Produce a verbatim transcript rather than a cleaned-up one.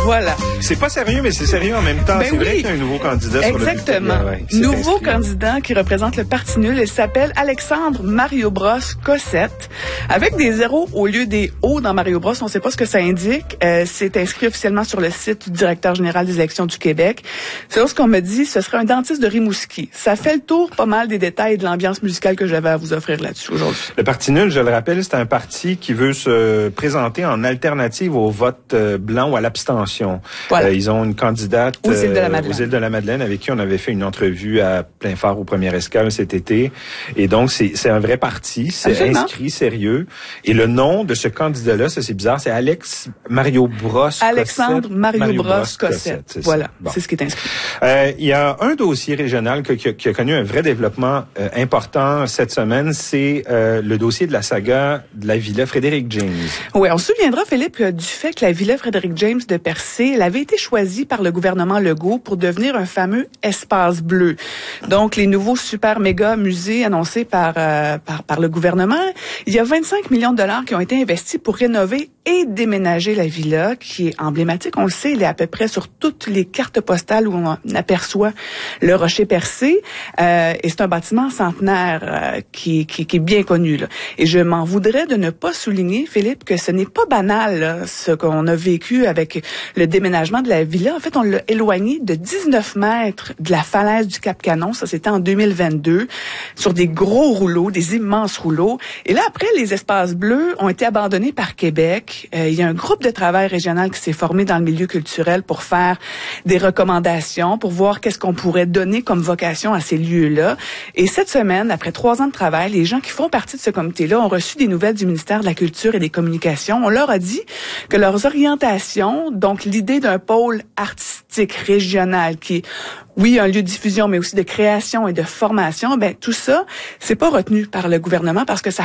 Voilà. C'est pas sérieux, mais c'est sérieux en même temps. Ben c'est oui. vrai qu'il y a un nouveau candidat sur le Exactement. ouais, Nouveau candidat qui représente le Parti nul. Il s'appelle Alexandre Mario Bros Cossette. Avec des zéros au lieu des O dans Mario Bros, on ne sait pas ce que ça indique. Euh, c'est inscrit officiellement sur le site du directeur général des élections du Québec. C'est ce qu'on me dit, ce serait un dentiste de Rimouski. Ça fait le tour pas mal des détails et de l'ambiance musicale que j'avais à vous offrir là-dessus aujourd'hui. Le Parti nul, je le rappelle, c'est un parti qui veut se présenter en alternative au vote euh, blanc ou à l'abstention. Voilà. Euh, ils ont une candidate aux îles de la euh, Madeleine. aux îles de la Madeleine avec qui on avait fait une entrevue à plein phare au Premier Escale cet été. Et donc, c'est, c'est un vrai parti, c'est Absolument. inscrit, sérieux. Et le nom de ce candidat-là, ça c'est bizarre, c'est Alex Mario Bros Alexandre Mario, Mario Bros, Bros Cossette. Cossette, c'est voilà, bon. c'est ce qui est inscrit. Euh, il y a un dossier régional qui, qui, qui a connu un vrai développement euh, important cette semaine, c'est euh, le dossier de la saga de la Villa Frédéric James. Oui, on se souviendra, Philippe, du fait que la Villa Frédéric James de Percé, elle avait été choisie par le gouvernement Legault pour devenir un fameux espace bleu. Donc, les nouveaux super méga musées annoncés par, euh, par, par le gouvernement, il y a vingt-cinq millions de dollars qui ont été investis pour rénover et déménager la villa, qui est emblématique. On le sait, il est à peu près sur toutes les cartes postales où on aperçoit le rocher percé. Euh, et c'est un bâtiment centenaire euh, qui, qui, qui est bien connu, là. Et je m'en voudrais de ne pas souligner, Philippe, que ce n'est pas banal, là, ce qu'on a vécu avec le déménagement de la villa. En fait, on l'a éloigné de dix-neuf mètres de la falaise du Cap-Canon. Ça, c'était en deux mille vingt-deux, sur des gros rouleaux, des immenses rouleaux. Et là, après, les espaces bleus ont été abandonnés par Québec. Euh, il y a un groupe de travail régional qui s'est formé dans le milieu culturel pour faire des recommandations, pour voir qu'est-ce qu'on pourrait donner comme vocation à ces lieux-là. Et cette semaine, après trois ans de travail, les gens qui font partie de ce comité-là ont reçu des nouvelles du ministère de la Culture et des Communications. On leur a dit que leurs orientations, donc l'idée d'un pôle artistique régional qui est, oui, un lieu de diffusion, mais aussi de création et de formation, ben tout ça, c'est pas retenu par le gouvernement parce que ça